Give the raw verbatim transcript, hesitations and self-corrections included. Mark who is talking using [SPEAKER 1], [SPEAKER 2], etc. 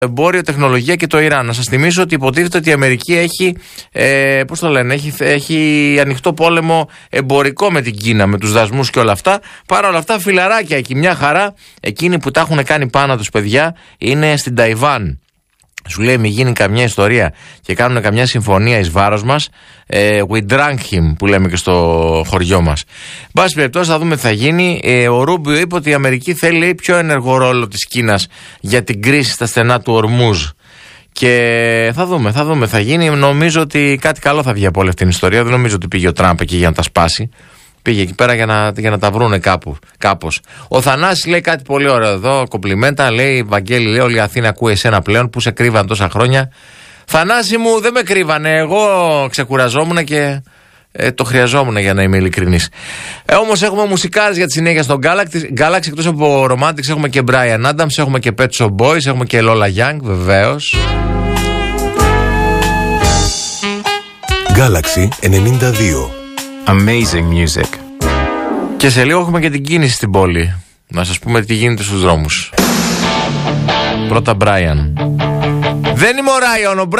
[SPEAKER 1] εμπόριο, τεχνολογία και το Ιράν. Να σας θυμίσω ότι υποτίθεται ότι η Αμερική έχει, ε, πώς το λένε, έχει, έχει ανοιχτό πόλεμο εμπορικό με την Κίνα, με τους δασμούς και όλα αυτά. Παρά όλα αυτά, φιλαράκια εκεί, μια χαρά. Εκείνοι που τα έχουν κάνει πάνω τους, παιδιά, είναι στην Ταϊβάν. Σου λέει, μην γίνει καμιά ιστορία και κάνουν καμιά συμφωνία εις βάρος μας. Ε, we drank him, που λέμε και στο χωριό μας. Μπας περιπτώσει, θα δούμε τι θα γίνει. Ε, ο Ρούμπιο είπε ότι η Αμερική θέλει πιο ενεργό ρόλο της Κίνας για την κρίση στα στενά του Ορμούζ. Και θα δούμε, θα δούμε, θα γίνει. Νομίζω ότι κάτι καλό θα βγει από όλη αυτή την ιστορία. Δεν νομίζω ότι πήγε ο Τραμπ εκεί για να τα σπάσει. Πήγε εκεί πέρα για να, για να τα βρούνε κάπου, κάπως. Ο Θανάσης λέει κάτι πολύ ωραίο εδώ, κομπλιμέντα, λέει, Βαγγέλη, λέει, όλη η Αθήνα ακούει εσένα πλέον, που σε κρύβαν τόσα χρόνια. Θανάση μου, δεν με κρύβανε, εγώ ξεκουραζόμουν και ε, το χρειαζόμουν, για να είμαι ειλικρινής. Ε, όμως έχουμε μουσικάρες για τη συνέχεια στον Galaxy, εκτός από Romantics έχουμε και Bryan Adams, έχουμε και Pet Shop Boys, έχουμε και Lola Young, βεβαίως.
[SPEAKER 2] Galaxy ενενήντα δύο.
[SPEAKER 3] Amazing music.
[SPEAKER 1] Και σε λίγο έχουμε και την κίνηση στην πόλη. Να σας πούμε τι γίνεται στους δρόμους. Πρώτα Brian. Δεν είμαι ο Ράιον, ο Brian.